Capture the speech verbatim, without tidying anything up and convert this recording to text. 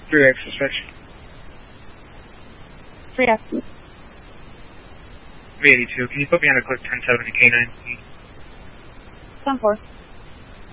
three X suspension. three X. three eighty-two, can you put me on a quick ten seventy K nine, please? ten four.